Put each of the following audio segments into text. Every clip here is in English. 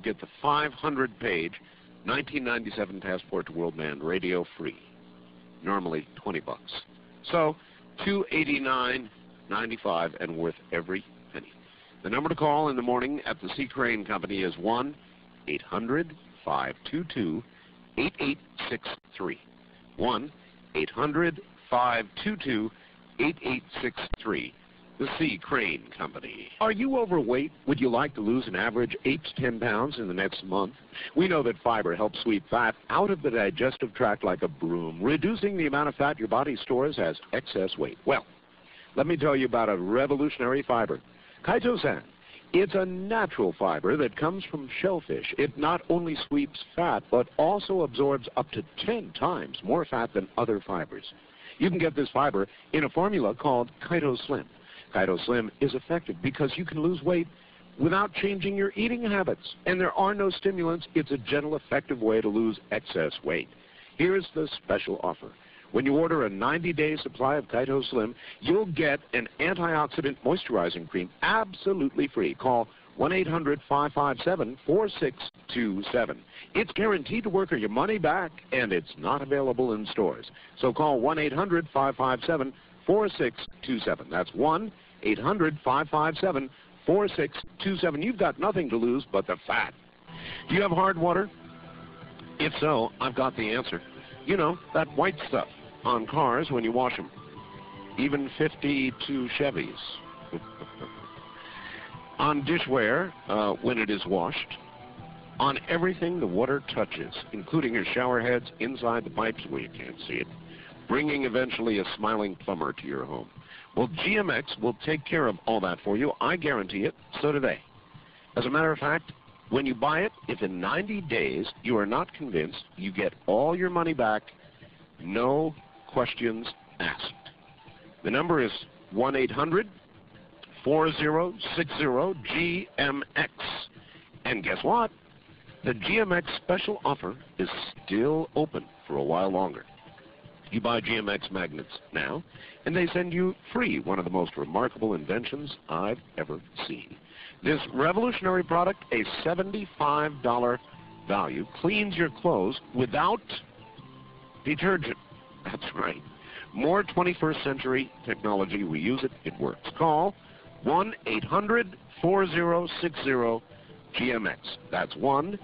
get the 500-page 1997 Passport to Worldman radio free. Normally $20. So $289.95 and worth every penny. The number to call in the morning at the C. Crane Company is 1-800-522-8863. 1-800-522-8863. The C. Crane Company. Are you overweight? Would you like to lose an average 8 to 10 pounds in the next month? We know that fiber helps sweep fat out of the digestive tract like a broom, reducing the amount of fat your body stores as excess weight. Well, let me tell you about a revolutionary fiber, chitosan. It's a natural fiber that comes from shellfish. It not only sweeps fat, but also absorbs up to 10 times more fat than other fibers. You can get this fiber in a formula called ChitoSlim. ChitoSlim is effective because you can lose weight without changing your eating habits. And there are no stimulants. It's a gentle, effective way to lose excess weight. Here's the special offer. When you order a 90-day supply of ChitoSlim, you'll get an antioxidant moisturizing cream absolutely free. Call 1-800-557-4627. It's guaranteed to work or your money back, and it's not available in stores. So call 1-800-557-4627. That's 1-800-557-4627. You've got nothing to lose but the fat. Do you have hard water? If so, I've got the answer. You know, that white stuff on cars when you wash them. Even 52 Chevys. On dishware, when it is washed. On everything the water touches, including your shower heads, inside the pipes where you can't see it, bringing eventually a smiling plumber to your home. Well, GMX will take care of all that for you. I guarantee it. So do they. As a matter of fact, when you buy it, if in 90 days you are not convinced, you get all your money back, no questions asked. The number is 1-800-4060-GMX. And guess what? The GMX special offer is still open for a while longer. You buy GMX magnets now, and they send you free one of the most remarkable inventions I've ever seen. This revolutionary product, a $75 value, cleans your clothes without detergent. That's right. More 21st century technology. We use it. It works. Call 1-800-4060-GMX. That's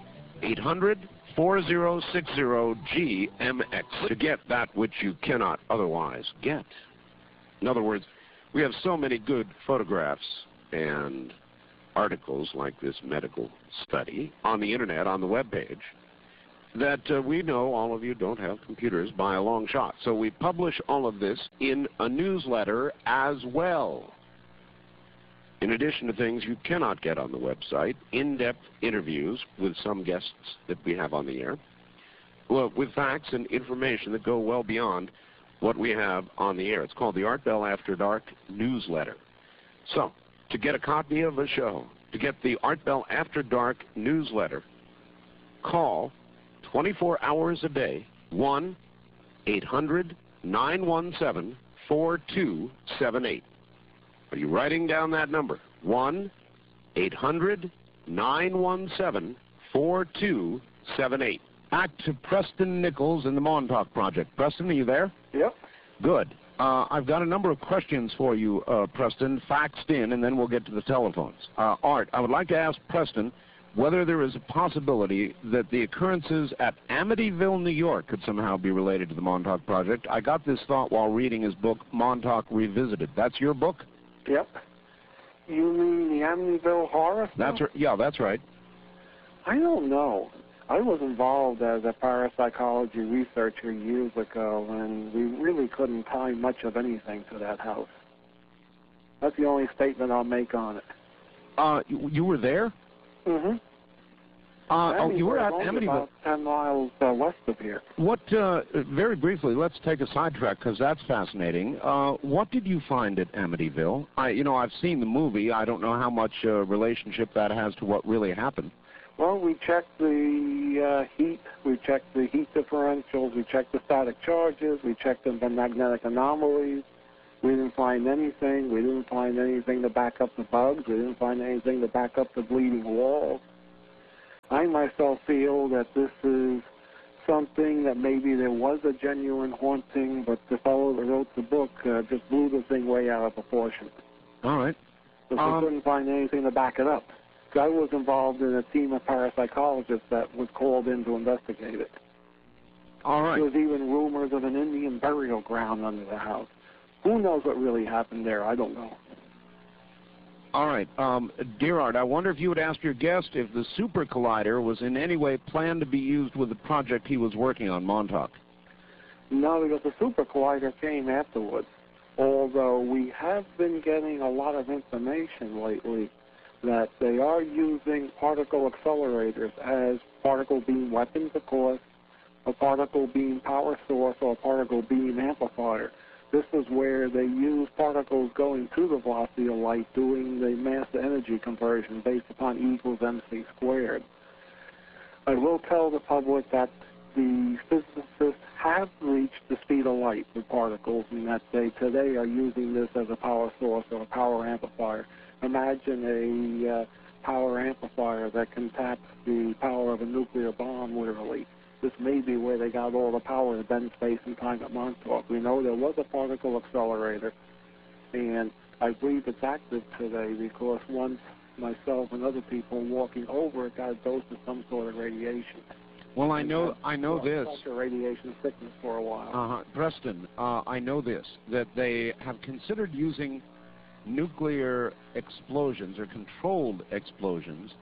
1-800-4060-GMX to get that which you cannot otherwise get. In other words, we have so many good photographs and articles like this medical study on the internet, on the web page, that we know all of you don't have computers by a long shot. So we publish all of this in a newsletter as well. In addition to things you cannot get on the website, in-depth interviews with some guests that we have on the air, well, with facts and information that go well beyond what we have on the air. It's called the Art Bell After Dark newsletter. So, to get a copy of the show, to get the Art Bell After Dark newsletter, call 24 hours a day, 1-800-917-4278. Are you writing down that number? 1-800-917-4278. Back to Preston Nichols and the Montauk Project. Preston, are you there? Yep. Good. I've got a number of questions for you, Preston, faxed in, and then we'll get to the telephones. Art, I would like to ask Preston whether there is a possibility that the occurrences at Amityville, New York could somehow be related to the Montauk Project. I got this thought while reading his book, Montauk Revisited. That's your book? Yep. You mean the Amityville horror? Yeah, that's right. I don't know. I was involved as a parapsychology researcher years ago, and we really couldn't tie much of anything to that house. That's the only statement I'll make on it. You were there? Mm-hmm. You were at Amityville. About 10 miles west of here. What, very briefly, let's take a sidetrack because that's fascinating. What did you find at Amityville? I've seen the movie. I don't know how much relationship that has to what really happened. Well, we checked the heat. We checked the heat differentials. We checked the static charges. We checked the magnetic anomalies. We didn't find anything. We didn't find anything to back up the bugs. We didn't find anything to back up the bleeding walls. I I myself feel that this is something that maybe there was a genuine haunting, but the fellow that wrote the book just blew the thing way out of proportion. All right. Because we couldn't find anything to back it up. I was involved in a team of parapsychologists that was called in to investigate it. All right. There was even rumors of an Indian burial ground under the house. Who knows what really happened there? I don't know. All right. Dear Art, I wonder if you would ask your guest if the Super Collider was in any way planned to be used with the project he was working on, Montauk. No, because the Super Collider came afterwards. Although we have been getting a lot of information lately that they are using particle accelerators as particle beam weapons, of course, a particle beam power source, or a particle beam amplifier. This is where they use particles going to the velocity of light, doing the mass to energy conversion based upon E equals mc squared. I will tell the public that the physicists have reached the speed of light with particles, and that they today are using this as a power source or a power amplifier. Imagine a power amplifier that can tap the power of a nuclear bomb, literally. This may be where they got all the power to bend space and time at Montauk. We know there was a particle accelerator, and I believe it's active today because once myself and other people walking over it got a dose of some sort of radiation. Well, I know this. Such a radiation sickness for a while. Preston, I know this, that they have considered using nuclear explosions or controlled explosions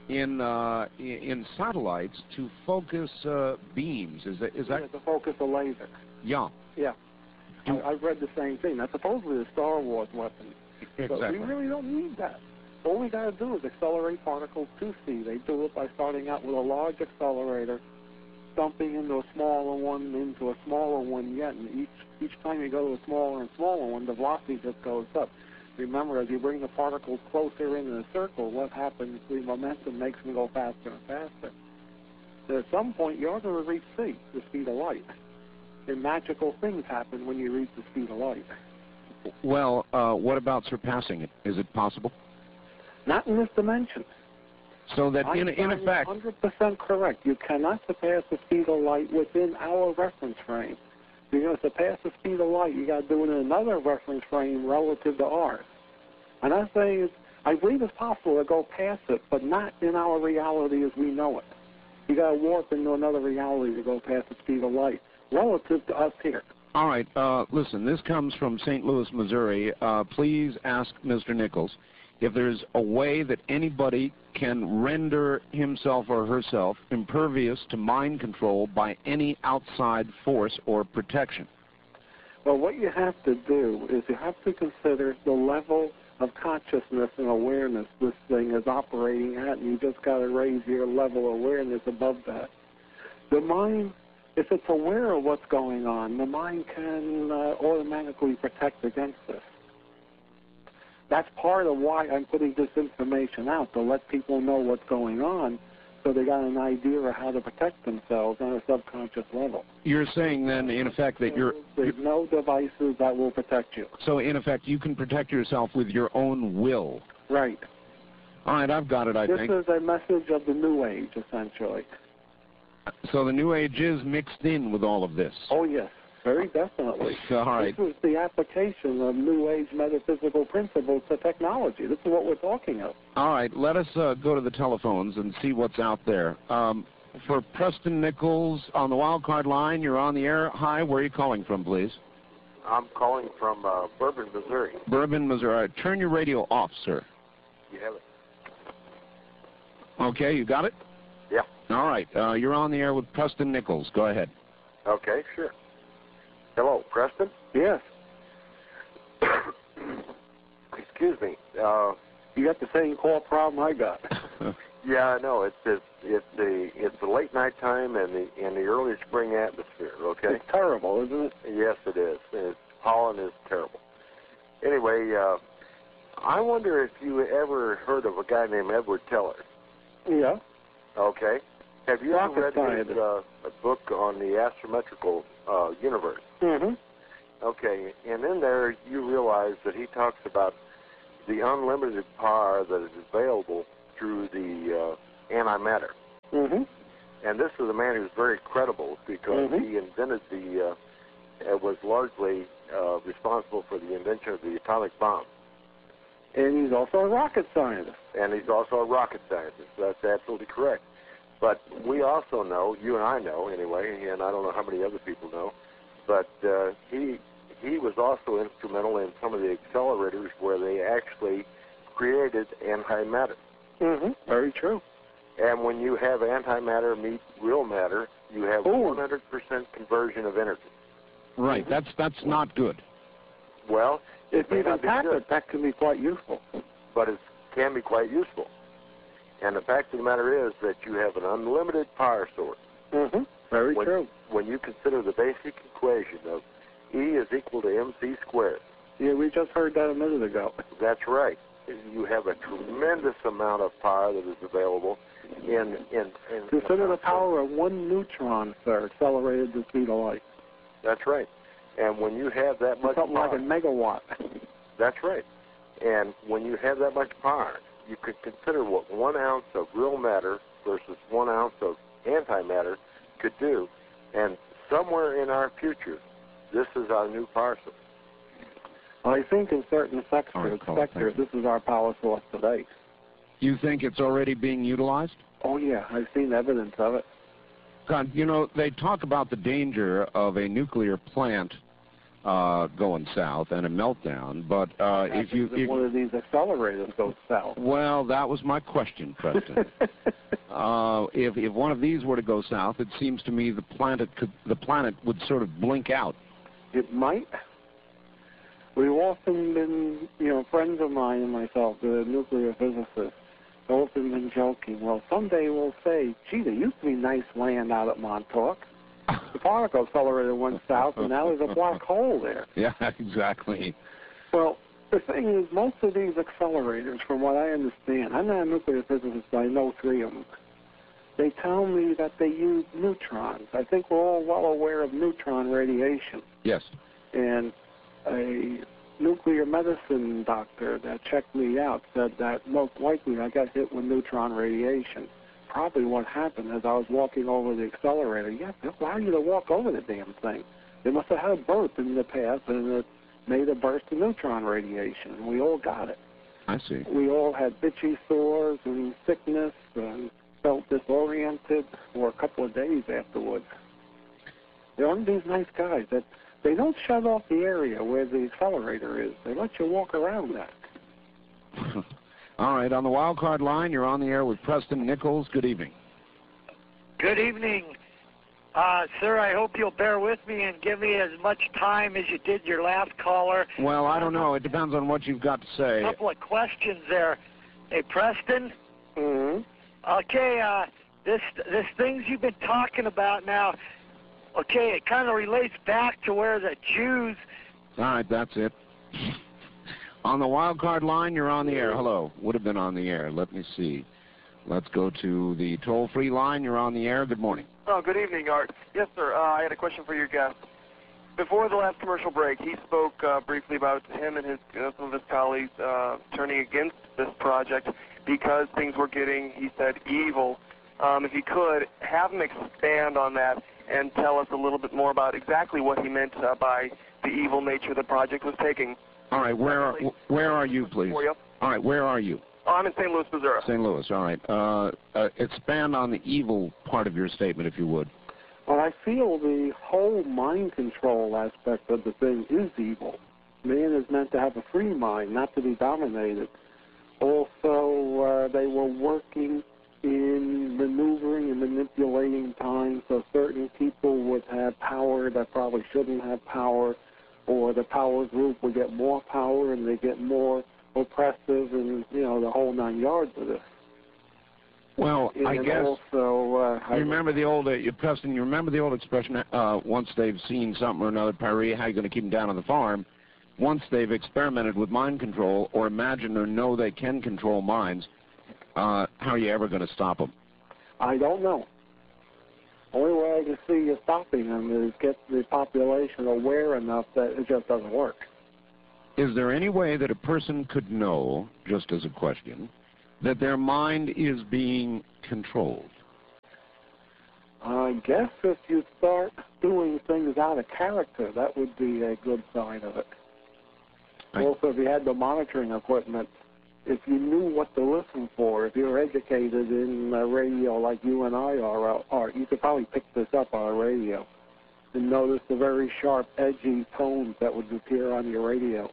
in satellites to focus beams. Is that? Yeah, to focus a laser. Yeah. Yeah. I've read the same thing. That's supposedly a Star Wars weapon. Exactly. But we really don't need that. All we got to do is accelerate particles to see. They do it by starting out with a large accelerator, dumping into a smaller one, into a smaller one yet, and each time you go to a smaller and smaller one, the velocity just goes up. Remember, as you bring the particles closer in a circle, what happens, the momentum makes them go faster and faster. And at some point, you're going to reach C, the speed of light. And magical things happen when you reach the speed of light. Well, what about surpassing it? Is it possible? Not in this dimension. So that, in effect... 100% correct. You cannot surpass the speed of light within our reference frame. If you're going to surpass the speed of light, you got to do it in another reference frame relative to ours. I'm not saying I believe it's possible to go past it, but not in our reality as we know it. You got to warp into another reality to go past the speed of light relative to us here. All right. Listen, this comes from St. Louis, Missouri. Please ask Mr. Nichols if there's a way that anybody can render himself or herself impervious to mind control by any outside force or protection. Well, what you have to do is you have to consider the level of consciousness and awareness this thing is operating at, and you just got to raise your level of awareness above that. The mind, if it's aware of what's going on, the mind can automatically protect against this. That's part of why I'm putting this information out, to let people know what's going on, so they got an idea of how to protect themselves on a subconscious level. You're saying then, in effect, that there's no devices that will protect you. So, in effect, you can protect yourself with your own will. Right. All right, I've got it, I think. This is a message of the New Age, essentially. So the New Age is mixed in with all of this. Oh, yes. Very definitely. All right. This is the application of New Age metaphysical principles to technology. This is what we're talking of. All right. Let us go to the telephones and see what's out there. For Preston Nichols on the wildcard line, you're on the air. Hi, where are you calling from, please? I'm calling from Bourbon, Missouri. Bourbon, Missouri. All right, turn your radio off, sir. You have it. Okay, you got it? Yeah. All right. You're on the air with Preston Nichols. Go ahead. Okay, sure. Hello, Preston? Yes. Excuse me. You got the same core problem I got. Yeah, I know. It's the late night time and the early spring atmosphere. Okay. It's terrible, isn't it? Yes, it is. Pollen is terrible. Anyway, I wonder if you ever heard of a guy named Edward Teller. Yeah. Okay. Have you ever read his a book on the astrometrical universe? Mm-hmm. Okay, and in there you realize that he talks about the unlimited power that is available through the antimatter. Mm-hmm. And this is a man who's very credible because he invented was largely responsible for the invention of the atomic bomb. And he's also a rocket scientist. And he's also a rocket scientist. That's absolutely correct. But we also know, you and I know anyway, and I don't know how many other people know, but he was also instrumental in some of the accelerators where they actually created antimatter. Mm-hmm. Very true. And when you have antimatter meet real matter, you have 100% conversion of energy. Right. That's not good. Well, if you can pack it, that can be quite useful. But it can be quite useful. And the fact of the matter is that you have an unlimited power source. Mm-hmm. Very true. When you consider the basic equation of E is equal to mc squared. Yeah, we just heard that a minute ago. That's right. You have a tremendous amount of power that is available in consider the power of one neutron, sir, accelerated the speed of light. That's right. And when you have that much something power, like a megawatt. That's right. And when you have that much power, you could consider what 1 ounce of real matter versus 1 ounce of antimatter could do. And somewhere in our future, this is our new power source. I think in certain sectors, this is our power source today. You think it's already being utilized? Oh, yeah. I've seen evidence of it. God, you know, they talk about the danger of a nuclear plant going south and a meltdown, but if one of these accelerators goes south. Well, that was my question, Preston. If one of these were to go south, it seems to me the planet would sort of blink out. It might. We've often been, friends of mine and myself, the nuclear physicists, often been joking. Well, someday we'll say, gee, there used to be nice land out at Montauk. The particle accelerator went south, and now there's a black hole there. Yeah, exactly. Well, the thing is, most of these accelerators, from what I understand, I'm not a nuclear physicist, but I know 3 of them. They tell me that they use neutrons. I think we're all well aware of neutron radiation. Yes. And a nuclear medicine doctor that checked me out said that most likely I got hit with neutron radiation. Probably what happened is I was walking over the accelerator. Yeah, they'll allow you to walk over the damn thing. They must have had a burp in the past, and it made a burst of neutron radiation, and we all got it. I see. We all had itchy sores and sickness and felt disoriented for a couple of days afterwards. There aren't these nice guys that they don't shut off the area where the accelerator is. They let you walk around that. All right, on the wild card line, you're on the air with Preston Nichols. Good evening. Good evening. Sir, I hope you'll bear with me and give me as much time as you did your last caller. Well, I don't know. It depends on what you've got to say. A couple of questions there. Hey, Preston? Mm-hmm. Okay, this things you've been talking about now, okay, it kind of relates back to where the Jews... All right, that's it. On the wild card line, you're on the air. Hello. Would have been on the air. Let me see. Let's go to the toll-free line. You're on the air. Good morning. Oh, good evening, Art. Yes, sir. I had a question for your guest. Before the last commercial break, he spoke briefly about him and some of his colleagues turning against this project because things were getting, he said, evil. If you could, have him expand on that and tell us a little bit more about exactly what he meant by the evil nature the project was taking. All right, where are you, please? All right, where are you? Oh, I'm in St. Louis, Missouri. St. Louis, all right. Expand on the evil part of your statement, if you would. Well, I feel the whole mind control aspect of the thing is evil. Man is meant to have a free mind, not to be dominated. Also, they were working in maneuvering and manipulating time so certain people would have power that probably shouldn't have power, or the power group would get more power and they get more oppressive, and the whole 9 yards of this. Well, and I guess also, you remember the old Preston. You remember the old expression: once they've seen something or another, Paris, how are you going to keep them down on the farm? Once they've experimented with mind control, or imagine or know they can control minds, how are you ever going to stop them? I don't know. Only way I can see you stopping them is get the population aware enough that it just doesn't work. Is there any way that a person could know, just as a question, that their mind is being controlled? I guess if you start doing things out of character, that would be a good sign of it. Right. Also, if you had the monitoring equipment, if you knew what to listen for, if you're educated in radio like you and I are, you could probably pick this up on a radio and notice the very sharp, edgy tones that would appear on your radio.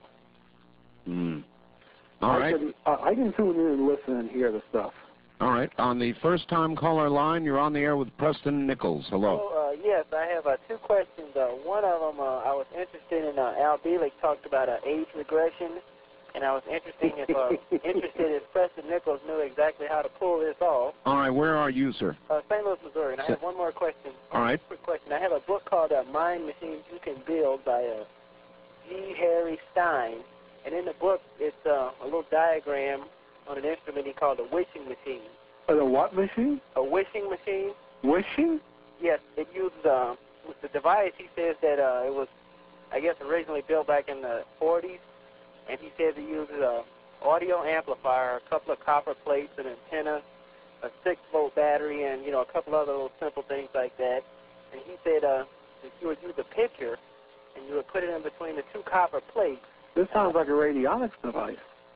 All right. I can tune in and listen and hear the stuff. All right. On the first-time caller line, you're on the air with Preston Nichols. Hello. Yes, I have two questions. One of them, I was interested in, Al Bielek talked about age regression, and I was interested if Preston Nichols knew exactly how to pull this off. All right. Where are you, sir? St. Louis, Missouri. And I have one more question. All right. Quick question. I have a book called Mind Machines You Can Build by G. Harry Stein. And in the book, it's a little diagram on an instrument he called a wishing machine. A what machine? A wishing machine. Wishing? Yes, it uses with the device. He says that it was, I guess, originally built back in the 40s, and he says it uses a audio amplifier, a couple of copper plates, an antenna, a 6-volt battery, and a couple other little simple things like that. And he said that you would use a picture, and you would put it in between the two copper plates. This sounds like a radionics device.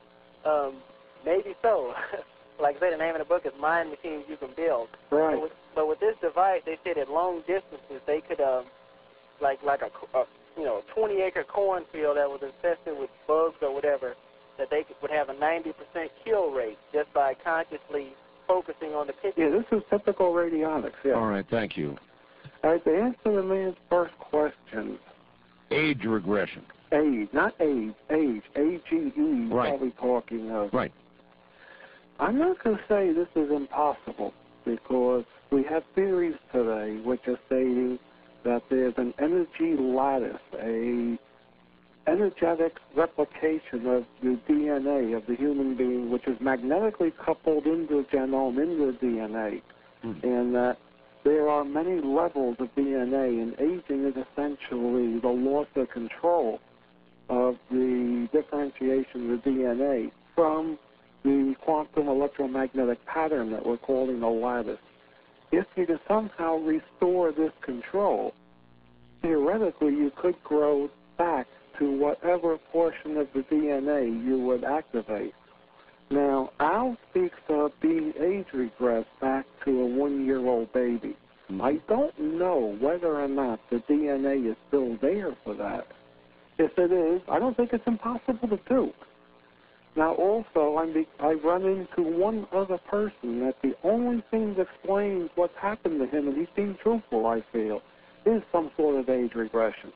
Maybe so. Like I said, the name of the book is Mind Machines You Can Build. Right. But with this device, they said at long distances, they could, like a 20-acre cornfield that was infested with bugs or whatever, that they would have a 90% kill rate just by consciously focusing on the picture. Yeah, this is typical radionics, yeah. All right. Thank you. All right, to answer the man's first question. Age regression. Age, not age, age, A-G-E, Right. probably talking of. Right. I'm not going to say this is impossible because we have theories today which are stating that there's an energy lattice, a energetic replication of the DNA of the human being which is magnetically coupled into the genome, into the DNA, and that there are many levels of DNA, and aging is essentially the loss of control of the differentiation of the DNA from the quantum electromagnetic pattern that we're calling a lattice. If you can somehow restore this control, theoretically you could grow back to whatever portion of the DNA you would activate. Now, Al speaks of being age regressed back to a 1-year-old baby. I don't know whether or not the DNA is still there for that. If it is, I don't think it's impossible to do. Now, also, I run into one other person that the only thing that explains what's happened to him, and he's being truthful, I feel, is some sort of age regression.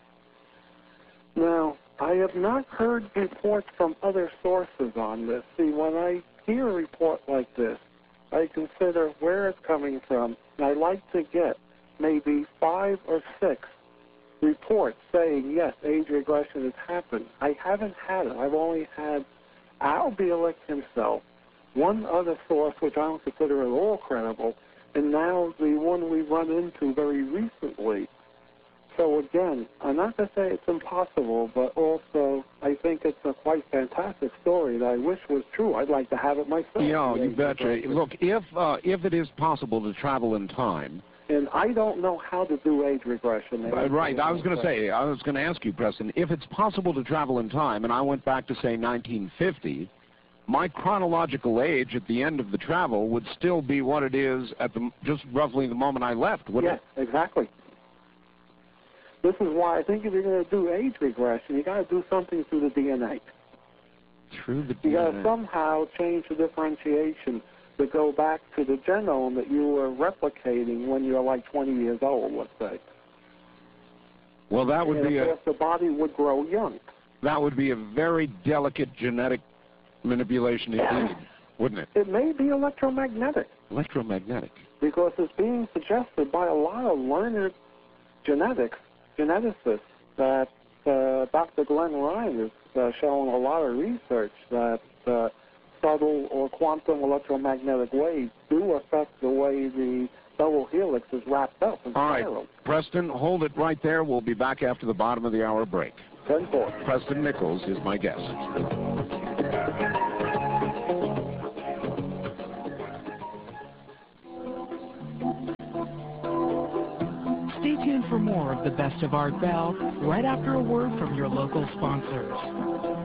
Now, I have not heard reports from other sources on this. See, when I hear a report like this, I consider where it's coming from, and I like to get maybe 5 or 6 reports saying, yes, age regression has happened. I haven't had it. I've only had Al Bielek himself, one other source which I don't consider at all credible, and now the one we run into very recently. So again, I'm not going to say it's impossible, but also I think it's a quite fantastic story that I wish was true. I'd like to have it myself. Yeah, you betcha. Look, if it is possible to travel in time, and I don't know how to do age regression. Right, I was going to ask you, Preston, if it's possible to travel in time, and I went back to, say, 1950, my chronological age at the end of the travel would still be what it is at just roughly the moment I left, wouldn't it? Yes, exactly. This is why I think if you're going to do age regression, you got to do something through the DNA. Through the DNA. You got to somehow change the differentiation to go back to the genome that you were replicating when you're like 20 years old, let's say. Well, that would be the body would grow young. That would be a very delicate genetic manipulation indeed, wouldn't it? It may be electromagnetic. Electromagnetic. Because it's being suggested by a lot of learned geneticists that Dr. Glenn Ryan is showing a lot of research that subtle or quantum electromagnetic waves do affect the way the double helix is wrapped up in spiral. All right, Preston, hold it right there. We'll be back after the bottom of the hour break. 10-4. Preston Nichols is my guest. Stay tuned for more of the Best of Art Bell right after a word from your local sponsors.